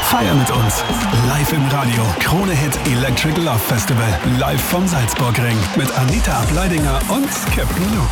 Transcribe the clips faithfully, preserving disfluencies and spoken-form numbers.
Feier mit uns. Live im Radio. Krone Hit Electric Love Festival. Live vom Salzburgring. Mit Anita Ableidinger und Captain Luke.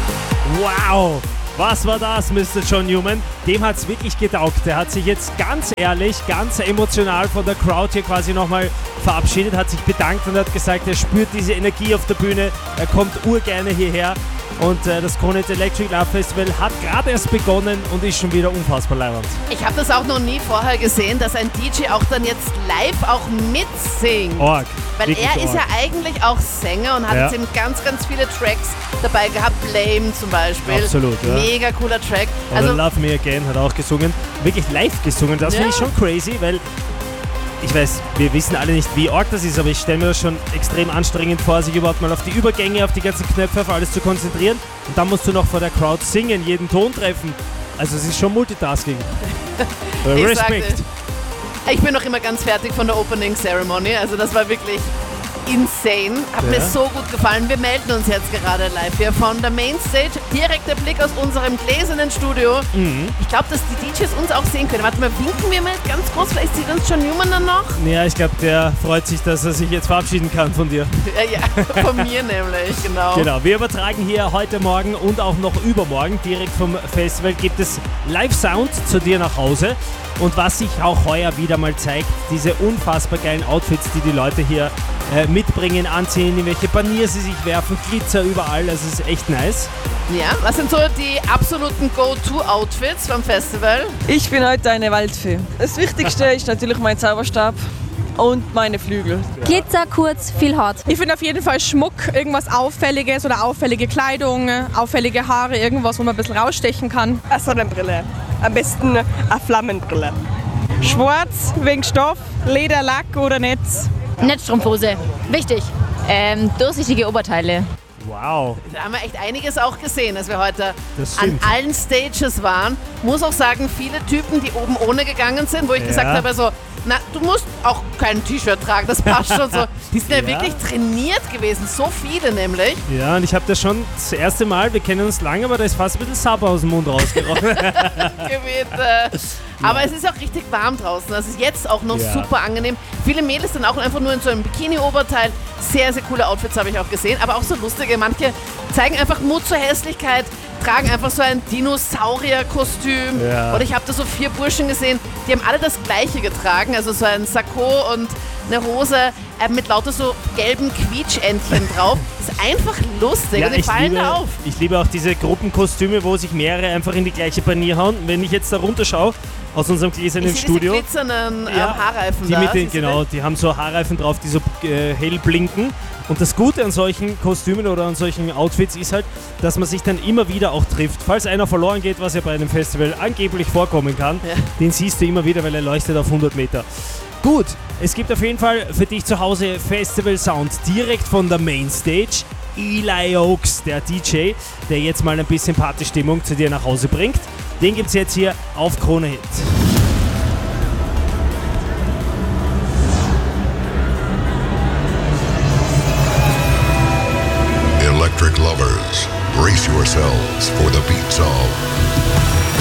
Wow! Was war das, Mister John Newman? Dem hat es wirklich getaugt. Der hat sich jetzt ganz ehrlich, ganz emotional von der Crowd hier quasi nochmal verabschiedet, hat sich bedankt und hat gesagt, er spürt diese Energie auf der Bühne, er kommt urgerne hierher. Und äh, das Krone Hit Electric Love Festival hat gerade erst begonnen und ist schon wieder unfassbar leibend. Ich habe das auch noch nie vorher gesehen, dass ein D J auch dann jetzt live auch mitsingt. Org. Weil Wirklich er ist org. ja eigentlich auch Sänger und hat Ja. jetzt eben ganz, ganz viele Tracks dabei gehabt. Blame zum Beispiel. Absolut, ja. Mega cooler Track. Oder Also Love Me Again hat er auch gesungen. Wirklich live gesungen. Das Ja. finde ich schon crazy, weil ich weiß, wir wissen alle nicht, wie arg das ist, aber ich stelle mir das schon extrem anstrengend vor, sich überhaupt mal auf die Übergänge, auf die ganzen Knöpfe, auf alles zu konzentrieren. Und dann musst du noch vor der Crowd singen, jeden Ton treffen. Also es ist schon Multitasking. Äh, ich Respekt. sagte, ich bin noch immer ganz fertig von der Opening Ceremony. Also das war wirklich insane. Hat Ja. mir so gut gefallen. Wir melden uns jetzt gerade live hier von der Mainstage. Direkter Blick aus unserem gläsernen Studio. Mhm. Ich glaube, dass die D Js uns auch sehen können. Warte mal, winken wir mal ganz groß. Vielleicht sieht uns John Newman dann noch. Ja, ich glaube, der freut sich, dass er sich jetzt verabschieden kann von dir. Ja, ja, von mir nämlich, genau. Genau, wir übertragen hier heute Morgen und auch noch übermorgen direkt vom Festival gibt es Live-Sound zu dir nach Hause. Und was sich auch heuer wieder mal zeigt, diese unfassbar geilen Outfits, die die Leute hier äh, mitbringen, anziehen, in welche Panier sie sich werfen, Glitzer überall, das ist echt nice. Ja, was sind so die absoluten Go-To-Outfits vom Festival? Ich bin heute eine Waldfee. Das Wichtigste ist natürlich mein Zauberstab und meine Flügel. Glitzer, kurz, viel Haut. Ich finde auf jeden Fall Schmuck, irgendwas Auffälliges oder auffällige Kleidung, auffällige Haare, irgendwas, wo man ein bisschen rausstechen kann. Eine Sonnenbrille. Am besten eine Flammenbrille. Schwarz, wegen Stoff, Leder, Lack oder Netz. Netzstrumpfhose, wichtig. Ähm, durchsichtige Oberteile. Wow. Da haben wir echt einiges auch gesehen, als wir heute Das an stimmt. allen Stages waren. Muss auch sagen, viele Typen, die oben ohne gegangen sind, wo ich Ja. gesagt habe, so, na, du musst auch kein T-Shirt tragen, das passt schon so. Die sind ja, Ja. wirklich trainiert gewesen, so viele nämlich. Ja, und ich habe das schon das erste Mal, wir kennen uns lange, aber da ist fast ein bisschen Sabber aus dem Mund rausgerochen. Gewitter. Aber es ist auch richtig warm draußen. Also es ist jetzt auch noch Ja. super angenehm. Viele Mädels sind auch einfach nur in so einem Bikini-Oberteil. Sehr, sehr coole Outfits habe ich auch gesehen. Aber auch so lustige. Manche zeigen einfach Mut zur Hässlichkeit, tragen einfach so ein Dinosaurier-Kostüm. Ja. Oder ich habe da so vier Burschen gesehen, die haben alle das Gleiche getragen. Also so ein Sakko und eine Hose äh, mit lauter so gelben Quietschentchen drauf. Ist einfach lustig Ja, und die ich fallen liebe, da auf. ich liebe auch diese Gruppenkostüme, wo sich mehrere einfach in die gleiche Panier hauen. Wenn ich jetzt da runterschaue aus unserem gläsernen Ich sehe Studio. diese glitzernden ähm, Ja, Haarreifen Die da. mit den, siehst du genau, die haben so Haarreifen drauf, die so äh, hell blinken. Und das Gute an solchen Kostümen oder an solchen Outfits ist halt, dass man sich dann immer wieder auch trifft. Falls einer verloren geht, was ja bei einem Festival angeblich vorkommen kann, Ja. den siehst du immer wieder, weil er leuchtet auf hundert Meter. Gut, es gibt auf jeden Fall für dich zu Hause Festival Sound direkt von der Mainstage. Eli Oaks, der D J, der jetzt mal ein bisschen Partystimmung zu dir nach Hause bringt. Den gibt's jetzt hier auf Krone Hit. Electric lovers, brace yourselves for the beats of